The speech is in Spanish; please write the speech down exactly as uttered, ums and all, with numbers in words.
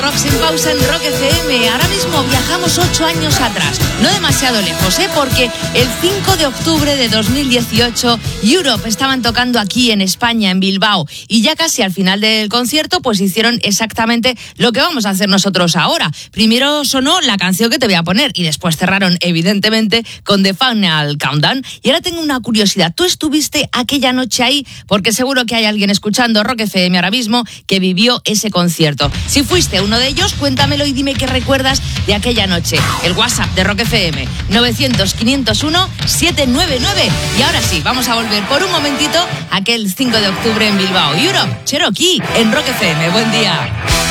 Rock sin pausa en Rock F M. Ahora mismo viajamos ocho años atrás, no demasiado lejos, ¿eh? Porque el cinco de octubre de dos mil dieciocho, Europe estaban tocando aquí en España, en Bilbao, y ya casi al final del concierto, pues hicieron exactamente lo que vamos a hacer nosotros ahora. Primero sonó la canción que te voy a poner y después cerraron, evidentemente, con The Final Countdown. Y ahora tengo una curiosidad. ¿Tú estuviste aquella noche ahí? Porque seguro que hay alguien escuchando Rock F M ahora mismo que vivió ese concierto. Si fuiste uno de ellos, cuéntamelo y dime qué recuerdas de aquella noche. El WhatsApp de Rock F M, novecientos, quinientos uno, setecientos noventa y nueve. Y ahora sí, vamos a volver por un momentito a aquel cinco de octubre en Bilbao. Europe, Cherokee, en Rock F M. Buen día.